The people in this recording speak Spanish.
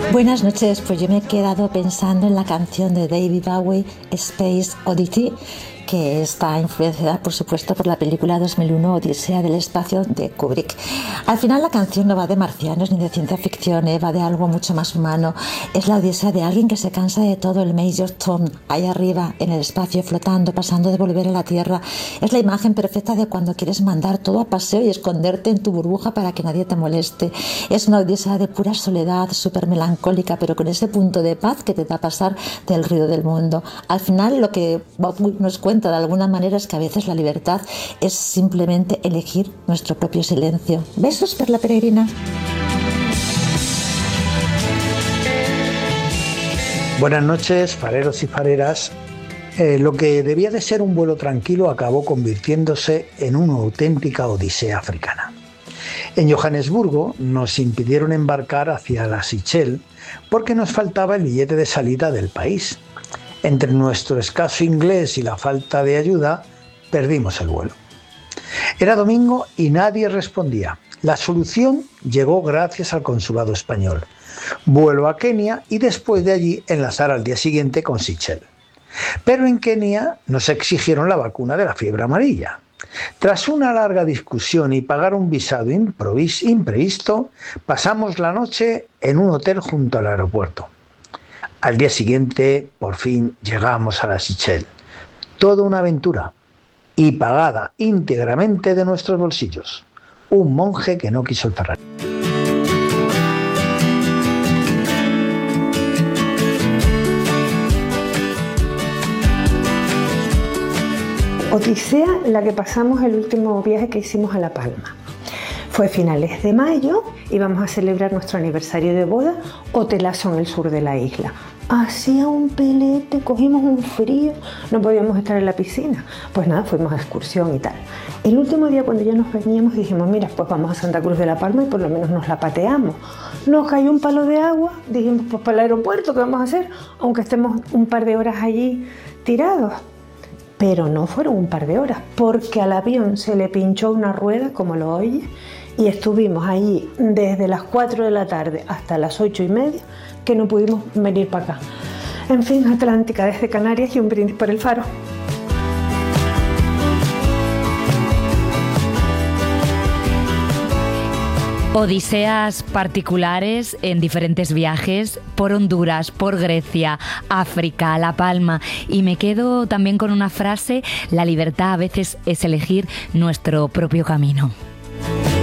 Buenas noches, pues yo me he quedado pensando en la canción de David Bowie, Space Oddity, que está influenciada, por supuesto, por la película 2001 Odisea del espacio de Kubrick. Al final la canción no va de marcianos ni de ciencia ficción, va de algo mucho más humano. Es la odisea de alguien que se cansa de todo, el Major Tom, ahí arriba, en el espacio, flotando, pasando de volver a la Tierra. Es la imagen perfecta de cuando quieres mandar todo a paseo y esconderte en tu burbuja para que nadie te moleste. Es una odisea de pura soledad, súper melancólica, pero con ese punto de paz que te da pasar del ruido del mundo. Al final lo que Bob nos cuenta de alguna manera es que a veces la libertad es simplemente elegir nuestro propio silencio. Besos, Perla Peregrina. Buenas noches, fareros y fareras. Lo que debía de ser un vuelo tranquilo acabó convirtiéndose en una auténtica odisea africana. En Johannesburgo nos impidieron embarcar hacia las Seychelles porque nos faltaba el billete de salida del país. Entre nuestro escaso inglés y la falta de ayuda, perdimos el vuelo. Era domingo y nadie respondía. La solución llegó gracias al consulado español. Vuelo a Kenia y después de allí enlazar al día siguiente con Seychelles. Pero en Kenia nos exigieron la vacuna de la fiebre amarilla. Tras una larga discusión y pagar un visado imprevisto, pasamos la noche en un hotel junto al aeropuerto. Al día siguiente, por fin, llegamos a las Seychelles. Toda una aventura y pagada íntegramente de nuestros bolsillos. Un monje que no quiso el Ferrari. Odisea la que pasamos el último viaje que hicimos a La Palma. Fue finales de mayo, íbamos a celebrar nuestro aniversario de boda, hotelazo en el sur de la isla. Hacía un pelete, cogimos un frío, no podíamos estar en la piscina. Pues nada, fuimos a excursión y tal. El último día cuando ya nos veníamos dijimos, mira, pues vamos a Santa Cruz de la Palma y por lo menos nos la pateamos. Nos cayó un palo de agua, dijimos, pues para el aeropuerto, ¿qué vamos a hacer? Aunque estemos un par de horas allí tirados. Pero no fueron un par de horas, porque al avión se le pinchó una rueda, como lo oyes, y estuvimos allí desde las 4 de la tarde hasta las 8:30, que no pudimos venir para acá. En fin, Atlántica desde Canarias y un brindis por el Faro. Odiseas particulares en diferentes viajes, por Honduras, por Grecia, África, La Palma. Y me quedo también con una frase: la libertad a veces es elegir nuestro propio camino.